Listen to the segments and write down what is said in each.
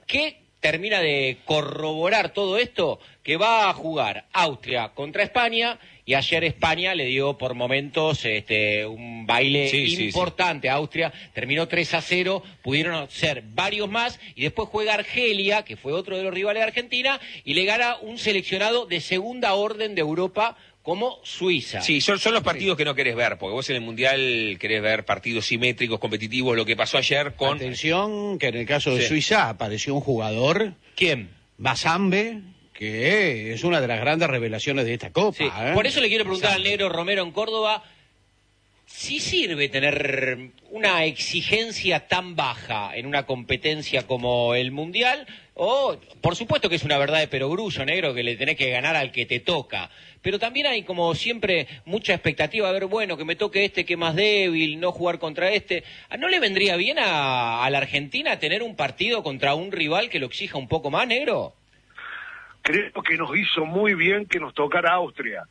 ¿Qué termina de corroborar todo esto? Que va a jugar Austria contra España, y ayer España le dio por momentos un baile importante a Austria, terminó 3-0, pudieron ser varios más, y después juega Argelia, que fue otro de los rivales de Argentina, y le gana un seleccionado de segunda orden de Europa como Suiza. Sí, son los partidos que no querés ver, porque vos en el Mundial querés ver partidos simétricos, competitivos, lo que pasó ayer con... Atención, que en el caso de Suiza apareció un jugador... ¿Quién? Basambe, que es una de las grandes revelaciones de esta Copa. Sí. Por eso le quiero preguntar al negro Romero en Córdoba, ¿sí sirve tener una exigencia tan baja en una competencia como el Mundial? O, por supuesto que es una verdad de perogrullo, negro, que le tenés que ganar al que te toca. Pero también hay, como siempre, mucha expectativa. A ver, bueno, que me toque este que es más débil, no jugar contra este. ¿No le vendría bien a la Argentina tener un partido contra un rival que lo exija un poco más, negro? Creo que nos hizo muy bien que nos tocara Austria.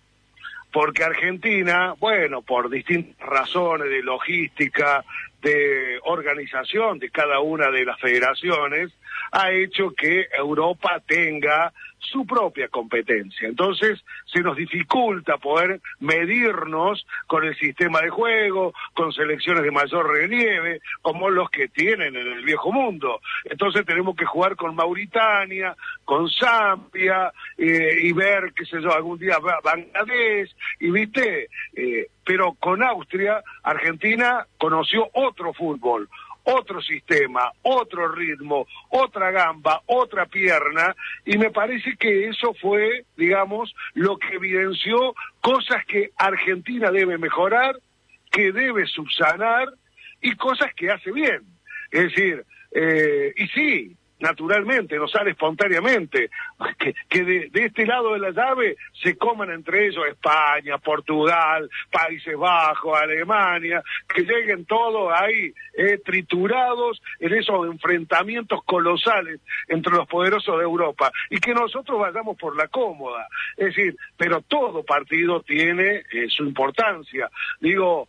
Porque Argentina, bueno, por distintas razones de logística, de organización de cada una de las federaciones, ha hecho que Europa tenga su propia competencia. Entonces, se nos dificulta poder medirnos con el sistema de juego, con selecciones de mayor relieve, como los que tienen en el viejo mundo. Entonces tenemos que jugar con Mauritania, con Zambia, y ver, qué sé yo, algún día Bangladesh, y viste, pero con Austria, Argentina conoció otro fútbol, otro sistema, otro ritmo, otra gamba, otra pierna, y me parece que eso fue, digamos, lo que evidenció cosas que Argentina debe mejorar, que debe subsanar, y cosas que hace bien. Es decir, y sí, naturalmente, nos sale espontáneamente, que de este lado de la llave se coman entre ellos España, Portugal, Países Bajos, Alemania, que lleguen todos ahí triturados en esos enfrentamientos colosales entre los poderosos de Europa, y que nosotros vayamos por la cómoda. Es decir, pero todo partido tiene su importancia. Digo,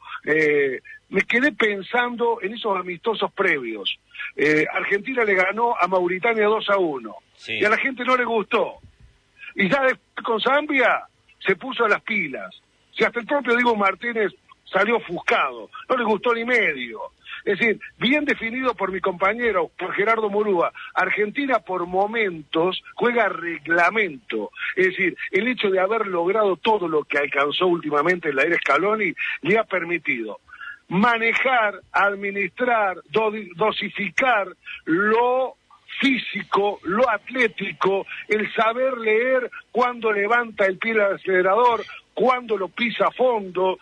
me quedé pensando en esos amistosos previos. Argentina le ganó a Mauritania 2-1, y a la gente no le gustó. Y ya después con Zambia se puso a las pilas. Si hasta el propio Diego Martínez salió ofuscado, no le gustó ni medio. Es decir, bien definido por mi compañero, por Gerardo Murúa, Argentina por momentos juega reglamento. Es decir, el hecho de haber logrado todo lo que alcanzó últimamente en la era Scaloni le ha permitido manejar, administrar, dosificar lo físico, lo atlético, el saber leer cuándo levanta el pie del acelerador, cuándo lo pisa a fondo,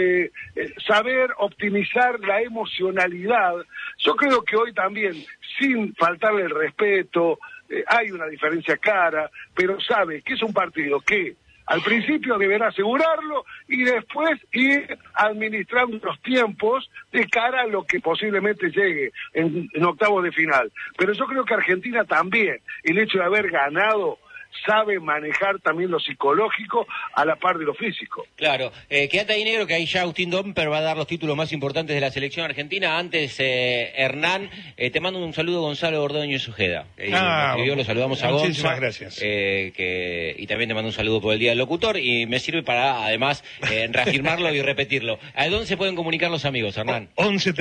saber optimizar la emocionalidad. Yo creo que hoy también, sin faltarle el respeto, hay una diferencia clara, pero sabe que es un partido que al principio deberá asegurarlo y después ir administrando los tiempos de cara a lo que posiblemente llegue en octavos de final. Pero yo creo que Argentina también, el hecho de haber ganado, sabe manejar también lo psicológico a la par de lo físico. Claro, quédate ahí, negro, que ahí ya Agustín Domper va a dar los títulos más importantes de la selección argentina. Antes, Hernán, te mando un saludo, Gonzalo Ordóñez Ojeda. Lo saludamos a Gonzalo. Muchísimas gracias. Y también te mando un saludo por el Día del Locutor, y me sirve para, además, reafirmarlo y repetirlo. ¿A dónde se pueden comunicar los amigos, Hernán?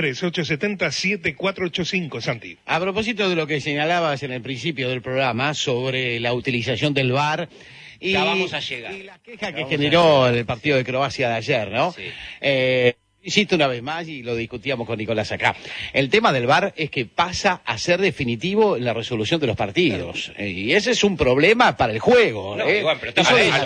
11-3-870-7485, Santi. A propósito de lo que señalabas en el principio del programa sobre la utilización del VAR y, ya vamos a llegar. Y la queja que generó en el partido de Croacia de ayer, ¿no? Sí. Insisto una vez más, y lo discutíamos con Nicolás acá, el tema del VAR es que pasa a ser definitivo en la resolución de los partidos, y ese es un problema para el juego. No, igual, pero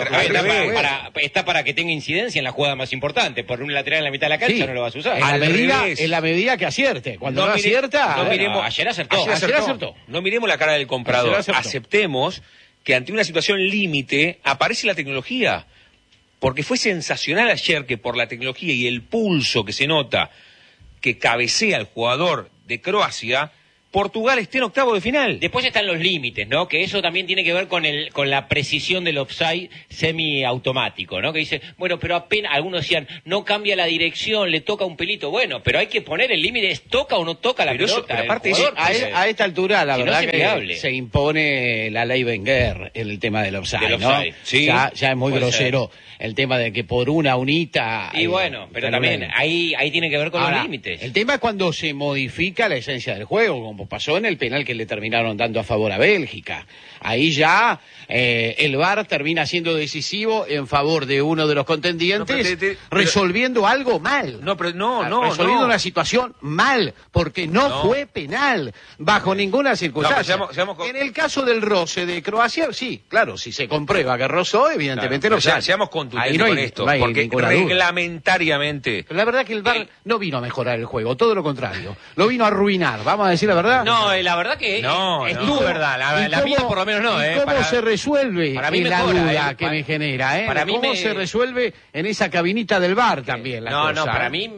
está para que tenga incidencia en la jugada más importante. Por un lateral en la mitad de la cancha no lo vas a usar. En la medida que acierte. Cuando no acierta... Ayer acertó. No miremos la cara del comprador. Aceptemos que ante una situación límite aparece la tecnología. Porque fue sensacional ayer que por la tecnología y el pulso que se nota que cabecea el jugador de Croacia, Portugal esté en octavo de final. Después están los límites, ¿no? Que eso también tiene que ver con la precisión del offside semiautomático, ¿no? Que dice, bueno, pero apenas, algunos decían, no cambia la dirección, le toca un pelito. Bueno, pero hay que poner el límite, ¿es toca o no toca la pelota? Pero aparte, a esta altura, la verdad que se impone la ley Wenger en el tema del offside, ¿no? Sí, ya es muy grosero el tema de que por una unita... Y bueno, pero también ahí tiene que ver con los límites. El tema es cuando se modifica la esencia del juego, como pasó en el penal que le terminaron dando a favor a Bélgica. Ahí ya el VAR termina siendo decisivo en favor de uno de los contendientes, resolviendo algo mal. Resolviendo una situación mal, porque no fue penal, bajo ninguna circunstancia. En el caso del roce de Croacia, sí, claro, si se comprueba que rozó, evidentemente no sale. Seamos contundentes con esto, porque reglamentariamente... Pero la verdad que el VAR no vino a mejorar el juego, todo lo contrario. Lo vino a arruinar, vamos a decir la verdad. No, la verdad que es tu verdad, la mía por lo menos no. ¿Cómo se resuelve? Para mí es la duda que me genera, Para ¿Cómo se resuelve en esa cabinita del VAR también la cosa? No, para mí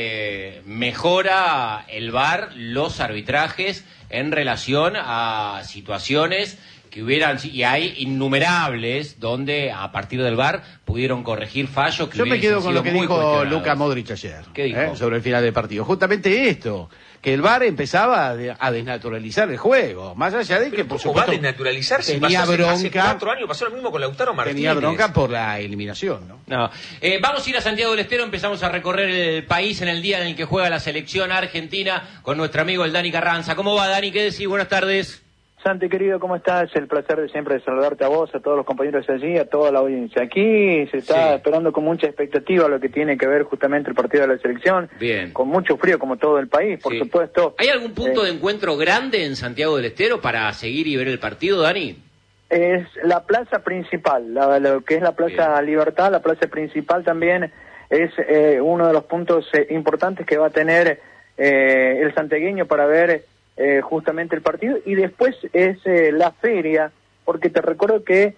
mejora el VAR los arbitrajes en relación a situaciones que hubieran, y hay innumerables donde a partir del VAR pudieron corregir fallos que yo me quedo con lo que dijo Luka Modric ayer. ¿Qué dijo? Sobre el final del partido. Justamente esto, que el VAR empezaba a desnaturalizar el juego, más allá de que por supuesto va a desnaturalizar si tenía bronca. Hace 4 años pasó lo mismo con Lautaro Martínez. Tenía bronca por la eliminación, ¿no? Vamos a ir a Santiago del Estero, empezamos a recorrer el país en el día en el que juega la selección argentina con nuestro amigo el Dani Carranza. ¿Cómo va, Dani? ¿Qué decís? Buenas tardes. Santi, querido, ¿cómo estás? El placer de siempre de saludarte a vos, a todos los compañeros allí, a toda la audiencia. Aquí se está esperando con mucha expectativa lo que tiene que ver justamente el partido de la selección. Bien. Con mucho frío, como todo el país, por supuesto. ¿Hay algún punto de encuentro grande en Santiago del Estero para seguir y ver el partido, Dani? Es la plaza principal, lo que es la Plaza Libertad, la plaza principal también es uno de los puntos importantes que va a tener el santiagueño para ver justamente el partido, y después es la feria, porque te recuerdo que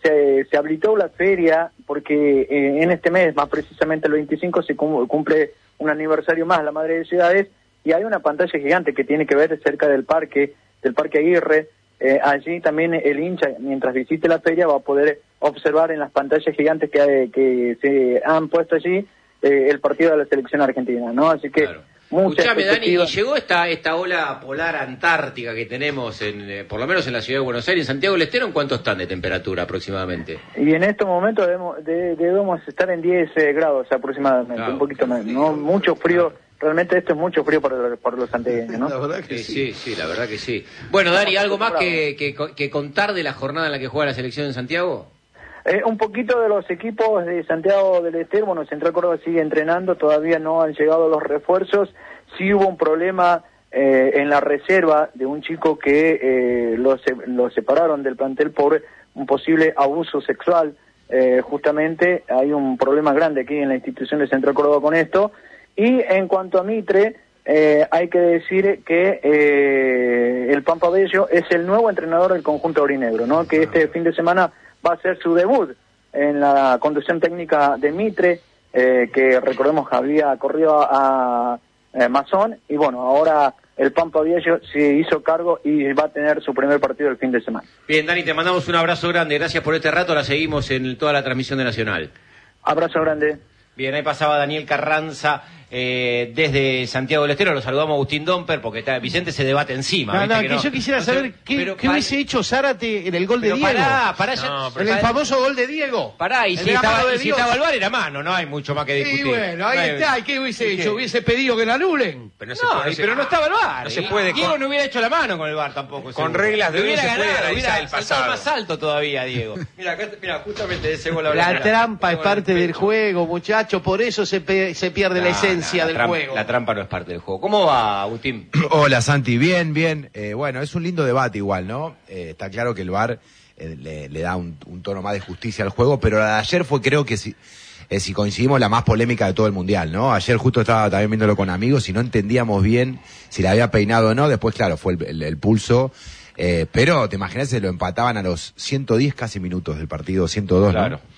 se habilitó la feria porque en este mes, más precisamente el 25, se cumple un aniversario más, la Madre de Ciudades, y hay una pantalla gigante que tiene que ver cerca del Parque Aguirre. Allí también el hincha, mientras visite la feria, va a poder observar en las pantallas gigantes que se han puesto allí el partido de la selección argentina, ¿no? Así que escuchame, Dani, y llegó esta ola polar antártica que tenemos, por lo menos en la ciudad de Buenos Aires, en Santiago del Estero, ¿en cuánto están de temperatura aproximadamente? Y en estos momentos debemos estar en 10 grados aproximadamente, un poquito menos, ¿no? Mucho frío, realmente esto es mucho frío para los santiagueños, ¿no? La verdad que sí, la verdad que sí. Bueno, Dani, ¿algo más que contar de la jornada en la que juega la selección en Santiago? Un poquito de los equipos de Santiago del Estero. Bueno, Central Córdoba sigue entrenando, todavía no han llegado los refuerzos. Sí hubo un problema en la reserva de un chico que lo separaron del plantel por un posible abuso sexual. Justamente hay un problema grande aquí en la institución de Central Córdoba con esto. Y en cuanto a Mitre, hay que decir que el Pampa Bello es el nuevo entrenador del conjunto aurinegro, ¿no? Que este fin de semana va a ser su debut en la conducción técnica de Mitre, que recordemos que había corrido a Masón, y bueno, ahora el Pampa Viejo se hizo cargo y va a tener su primer partido el fin de semana. Bien, Dani, te mandamos un abrazo grande, gracias por este rato, la seguimos en toda la transmisión de Nacional. Abrazo grande. Bien, ahí pasaba Daniel Carranza desde Santiago del Estero. Lo saludamos a Agustín Domper porque Vicente se debate encima. Yo quisiera saber qué hubiese hecho Zárate en el gol de Diego. En el famoso gol de Diego. Y si estaba el VAR era mano, no hay mucho más que discutir. Y bueno, ahí está. ¿Y qué hubiese hecho? ¿Hubiese pedido que la anulen? Pero no estaba el VAR. No se puede. Diego no hubiera hecho la mano con el VAR tampoco. Con reglas de hubiera ganado, hubiera saltado más alto todavía, Diego. Mira, justamente ese gol. La trampa es parte del juego, muchacho. Por eso se pierde la esencia del juego. La trampa no es parte del juego. ¿Cómo va, Agustín? Hola, Santi. Bien. Bueno, es un lindo debate igual, ¿no? Está claro que el VAR le da un tono más de justicia al juego, pero la de ayer fue, creo que si coincidimos, la más polémica de todo el Mundial, ¿no? Ayer justo estaba también viéndolo con amigos y no entendíamos bien si la había peinado o no. Después, claro, fue el pulso. Pero te imaginas, se lo empataban a los 110 casi minutos del partido, 102, claro. ¿no?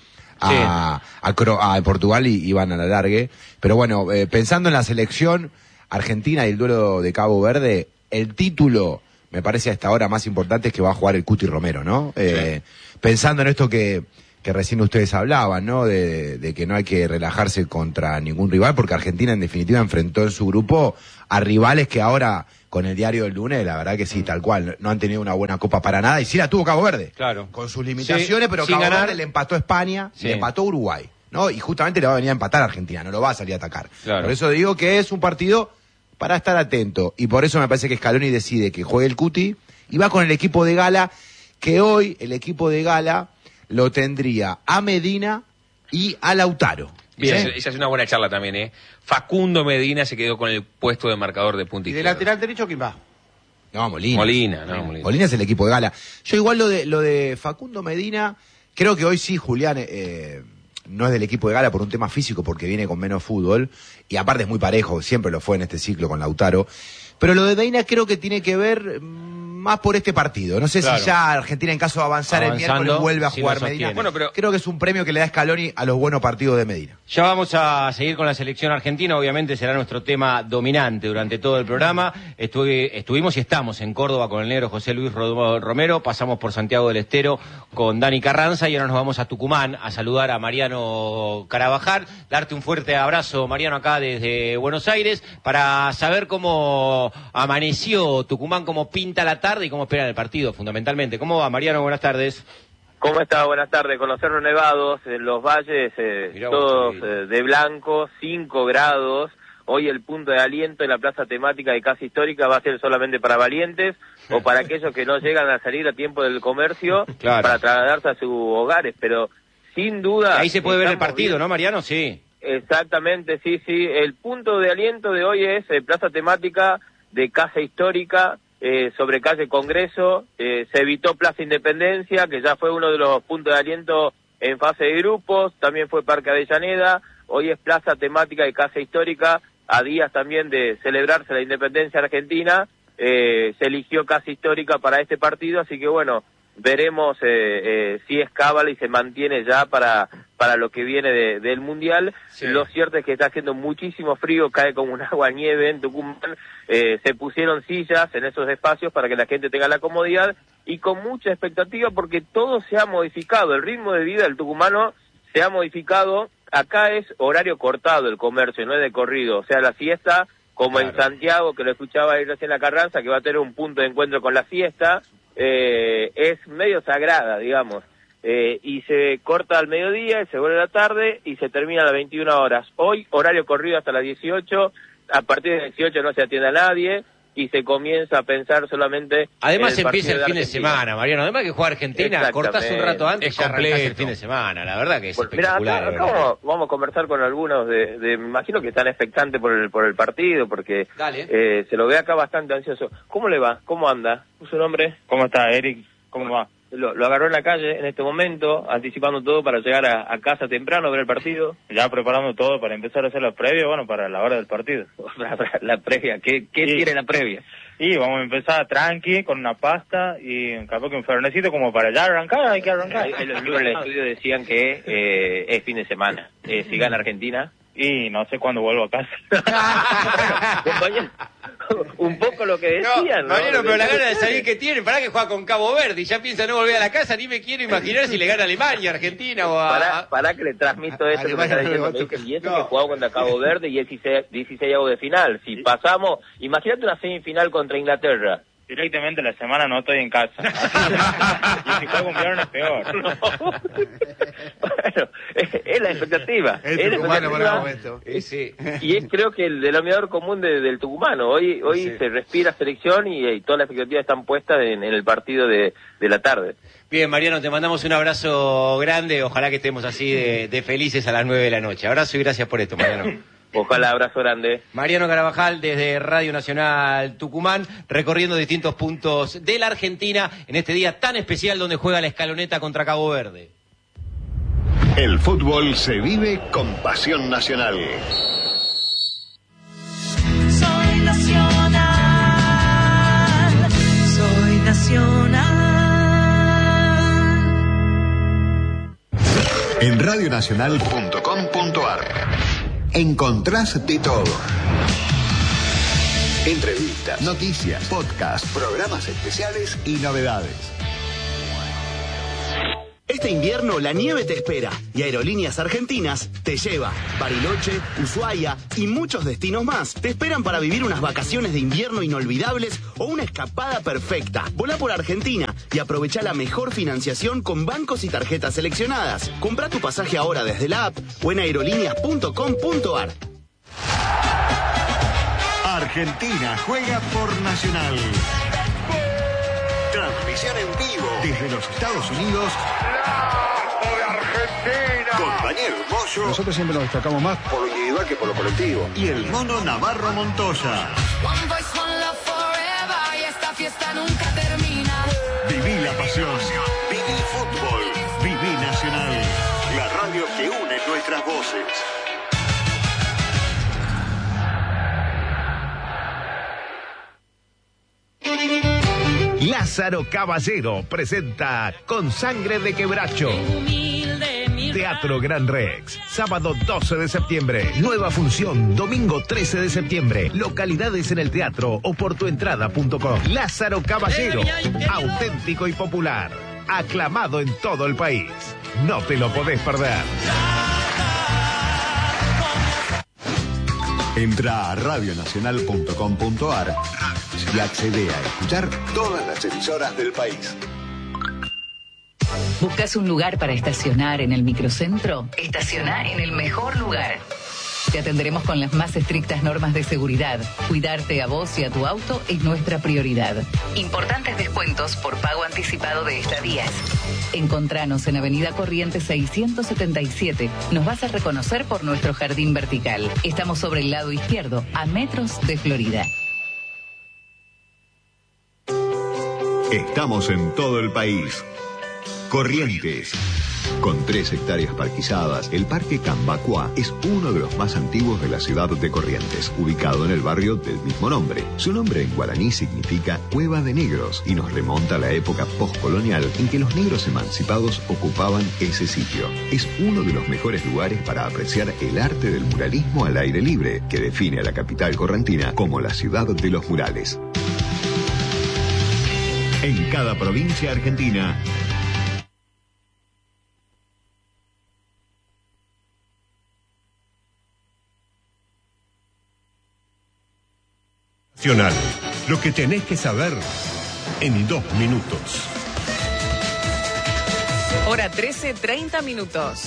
A Portugal y iban a la largue. Pero bueno, pensando en la selección argentina y el duelo de Cabo Verde, el título, me parece hasta ahora más importante, es que va a jugar el Cuti Romero, ¿no? Sí. Pensando en esto que recién ustedes hablaban, ¿no? De que no hay que relajarse contra ningún rival, porque Argentina en definitiva enfrentó en su grupo a rivales que ahora, con el diario del lunes, la verdad que sí, tal cual, no han tenido una buena copa para nada, y sí la tuvo Cabo Verde. Claro. Con sus limitaciones, pero Cabo Verde le empató a España, le empató a Uruguay, ¿no? Y justamente le va a venir a empatar a Argentina, no lo va a salir a atacar. Claro. Por eso digo que es un partido para estar atento, y por eso me parece que Scaloni decide que juegue el Cuti, y va con el equipo de gala, que hoy el equipo de gala lo tendría a Medina y a Lautaro. Bien. Esa es una buena charla también, ¿eh? Facundo Medina se quedó con el puesto de marcador de punta izquierda. ¿Y de lateral derecho quién va? No, Molina. Molina. Molina es el equipo de gala. Yo igual lo de Facundo Medina, creo que hoy sí Julián no es del equipo de gala por un tema físico, porque viene con menos fútbol, y aparte es muy parejo, siempre lo fue en este ciclo con Lautaro. Pero lo de Medina creo que tiene que ver más por este partido. No sé si ya Argentina, en caso de avanzar el miércoles, vuelve a jugar Medina. Bueno, pero creo que es un premio que le da Scaloni a los buenos partidos de Medina. Ya vamos a seguir con la selección argentina, obviamente será nuestro tema dominante durante todo el programa. Estuvimos y estamos en Córdoba con el negro José Luis Romero, pasamos por Santiago del Estero con Dani Carranza y ahora nos vamos a Tucumán a saludar a Mariano Carabajal, darte un fuerte abrazo, Mariano, acá desde Buenos Aires, para saber cómo amaneció Tucumán, cómo pinta la tarde y cómo esperan el partido, fundamentalmente. ¿Cómo va, Mariano? Buenas tardes. ¿Cómo está? Buenas tardes. Con los cerros nevados, en los valles, todos de blanco, 5 grados. Hoy el punto de aliento en la plaza temática de Casa Histórica va a ser solamente para valientes o para aquellos que no llegan a salir a tiempo del comercio para trasladarse a sus hogares, pero sin duda... Ahí se puede ver el partido, bien. ¿No, Mariano? Sí. Exactamente, sí. El punto de aliento de hoy es plaza temática de Casa Histórica, sobre calle Congreso. Se evitó Plaza Independencia, que ya fue uno de los puntos de aliento en fase de grupos, también fue Parque Avellaneda, hoy es plaza temática de Casa Histórica, a días también de celebrarse la independencia argentina, se eligió Casa Histórica para este partido, así que bueno, veremos si es cábala y se mantiene ya para lo que viene del Mundial. Sí. Lo cierto es que está haciendo muchísimo frío, cae como un agua nieve en Tucumán, se pusieron sillas en esos espacios para que la gente tenga la comodidad y con mucha expectativa porque todo se ha modificado, el ritmo de vida del tucumano se ha modificado, acá es horario cortado el comercio, no es de corrido, o sea, la siesta, como en Santiago, que lo escuchaba ahí recién la Carranza, que va a tener un punto de encuentro con la siesta, es medio sagrada, digamos, y se corta al mediodía, y se vuelve a la tarde y se termina a las 21 horas. Hoy, horario corrido hasta las 18, a partir de las 18 no se atiende a nadie y se comienza a pensar solamente... Además empieza el fin de semana, Mariano, además que juega Argentina, cortás un rato antes y ya arrancás el fin de semana, la verdad que es espectacular. Mirá, acá vamos a conversar con algunos me imagino que están expectantes por el partido, porque se lo ve acá bastante ansioso. ¿Cómo le va? ¿Cómo anda? ¿Su nombre? ¿Cómo está, Eric? ¿Cómo va? Lo agarró en la calle en este momento, anticipando todo para llegar a casa temprano a ver el partido. Ya preparando todo para empezar a hacer la previa, bueno, para la hora del partido. La previa, ¿qué tiene la previa? Y vamos a empezar tranqui, con una pasta y capaz que un fernecito como para ya arrancar, hay que arrancar. Los libros del estudio decían que es fin de semana, si gana Argentina. Y no sé cuándo vuelvo a casa. Bueno, un poco lo que decían, ¿no? Mariano, pero la gana de salir que tiene, para que juega con Cabo Verde y ya piensa no volver a la casa, ni me quiero imaginar si le gana a Alemania, Argentina o a... Para que le transmito esto que me está diciendo, y eso que jugaba contra Cabo Verde y es 16avos de final. Si pasamos, imagínate una semifinal contra Inglaterra. Directamente la semana no estoy en casa. Y si juego un viernes es peor. No. Bueno, es la expectativa. El tucumano por el momento. Sí. Y es creo que el denominador común del tucumano. Hoy se respira selección y todas las expectativas están puestas en el partido de la tarde. Bien, Mariano, te mandamos un abrazo grande. Ojalá que estemos así de felices a las 9 de la noche. Abrazo y gracias por esto, Mariano. Ojalá, abrazo grande. Mariano Carabajal desde Radio Nacional Tucumán, recorriendo distintos puntos de la Argentina en este día tan especial donde juega la Escaloneta contra Cabo Verde. El fútbol se vive con pasión nacional. Soy nacional, soy nacional. En radionacional.com.ar encontrás de todo. Entrevistas, noticias, podcast, programas especiales y novedades. Este invierno la nieve te espera y Aerolíneas Argentinas te lleva. Bariloche, Ushuaia y muchos destinos más te esperan para vivir unas vacaciones de invierno inolvidables o una escapada perfecta. Volá por Argentina y aprovecha la mejor financiación con bancos y tarjetas seleccionadas. Comprá tu pasaje ahora desde la app o en aerolíneas.com.ar. Argentina juega por Nacional. Transmisión en vivo desde los Estados Unidos. ¡La de Argentina! Con Daniel Moyo. Nosotros siempre nos destacamos más por lo individual que por lo colectivo. Y el mono Navarro Montoya. One voice, one love forever, y esta fiesta nunca termina. Viví la pasión. Viví fútbol. Viví Nacional. La radio que une nuestras voces. Lázaro Caballero presenta Con Sangre de Quebracho. Teatro Gran Rex, sábado 12 de septiembre. Nueva función, domingo 13 de septiembre. Localidades en el teatro o por tuentrada.com. Lázaro Caballero, auténtico y popular. Aclamado en todo el país. No te lo podés perder. Entra a radionacional.com.ar y accede a escuchar todas las emisoras del país. ¿Buscas un lugar para estacionar en el microcentro? Estaciona en el mejor lugar. Te atenderemos con las más estrictas normas de seguridad. Cuidarte a vos y a tu auto es nuestra prioridad. Importantes descuentos por pago anticipado de estadías. Encontranos en Avenida Corrientes 677. Nos vas a reconocer por nuestro jardín vertical. Estamos sobre el lado izquierdo, a metros de Florida. Estamos en todo el país. Corrientes. Con 3 hectáreas parquizadas, el Parque Cambacuá es uno de los más antiguos de la ciudad de Corrientes, ubicado en el barrio del mismo nombre. Su nombre en guaraní significa Cueva de Negros y nos remonta a la época postcolonial en que los negros emancipados ocupaban ese sitio. Es uno de los mejores lugares para apreciar el arte del muralismo al aire libre, que define a la capital correntina como la ciudad de los murales. En cada provincia argentina, Nacional. Lo que tenés que saber en 2 minutos. Hora 13, 30 minutos.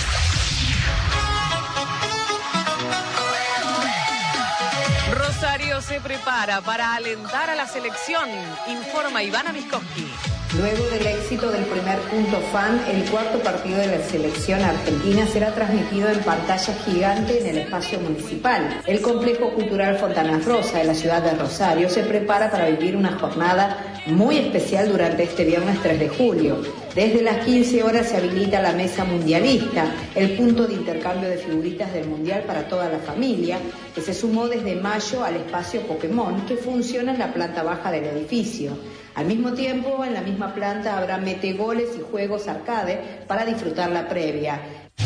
Rosario se prepara para alentar a la selección, informa Ivana Miskowski. Luego del éxito del primer punto fan, el cuarto partido de la selección argentina será transmitido en pantalla gigante en el espacio municipal. El complejo cultural Fontanas Rosa de la ciudad de Rosario se prepara para vivir una jornada muy especial durante este viernes 3 de julio. Desde las 15 horas se habilita la mesa mundialista, el punto de intercambio de figuritas del mundial para toda la familia, que se sumó desde mayo al espacio Pokémon, que funciona en la planta baja del edificio. Al mismo tiempo, en la misma planta habrá metegoles y juegos arcade para disfrutar la previa.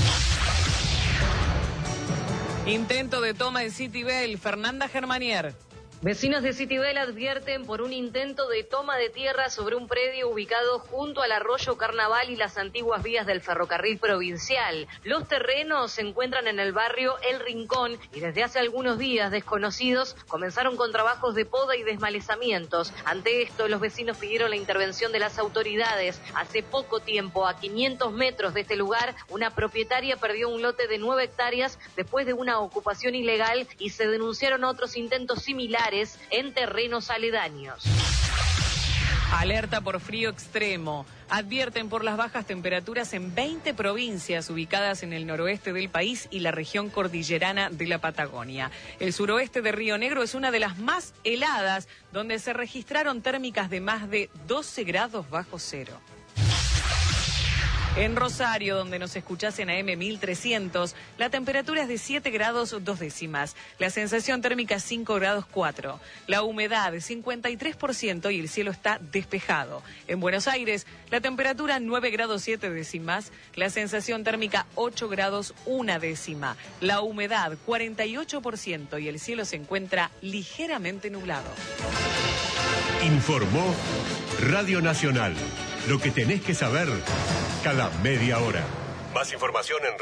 Intento de toma en Citibel, Fernanda Germanier. Vecinos de Citibel advierten por un intento de toma de tierra sobre un predio ubicado junto al arroyo Carnaval y las antiguas vías del ferrocarril provincial. Los terrenos se encuentran en el barrio El Rincón y desde hace algunos días desconocidos comenzaron con trabajos de poda y desmalezamientos. Ante esto, los vecinos pidieron la intervención de las autoridades. Hace poco tiempo, a 500 metros de este lugar, una propietaria perdió un lote de 9 hectáreas después de una ocupación ilegal y se denunciaron otros intentos similares en terrenos aledaños. Alerta por frío extremo. Advierten por las bajas temperaturas en 20 provincias ubicadas en el noroeste del país y la región cordillerana de la Patagonia. El suroeste de Río Negro es una de las más heladas, donde se registraron térmicas de más de 12 grados bajo cero. En Rosario, donde nos escuchás en AM 1300, la temperatura es de 7 grados 2 décimas. La sensación térmica 5 grados 4. La humedad 53% y el cielo está despejado. En Buenos Aires, la temperatura 9 grados 7 décimas. La sensación térmica 8 grados 1 décima. La humedad 48% y el cielo se encuentra ligeramente nublado. Informó Radio Nacional. Lo que tenés que saber cada media hora. Más información en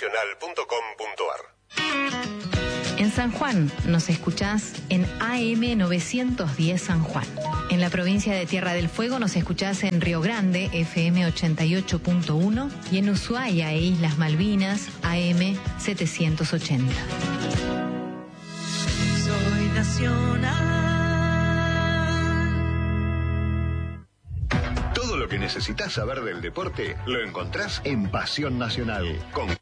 radionacional.com.ar. En San Juan nos escuchás en AM 910 San Juan. En la provincia de Tierra del Fuego nos escuchás en Río Grande, FM 88.1, y en Ushuaia e Islas Malvinas, AM 780. Soy nacional. Todo lo que necesitas saber del deporte lo encontrás en Pasión Nacional con